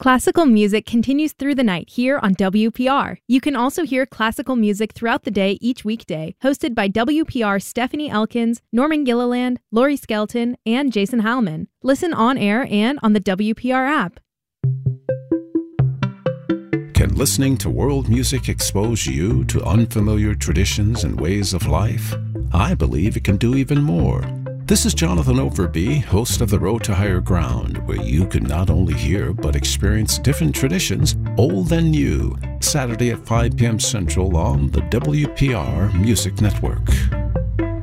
Classical music continues through the night here on WPR. You can also hear classical music throughout the day each weekday, hosted by WPR's Stephanie Elkins, Norman Gilliland, Lori Skelton, and Jason Heilman. Listen on air and on the WPR app. Can listening to world music expose you to unfamiliar traditions and ways of life? I believe it can do even more. This is Jonathan Overby, host of The Road to Higher Ground, where you can not only hear but experience different traditions, old and new, Saturday at 5 p.m. Central on the WPR Music Network.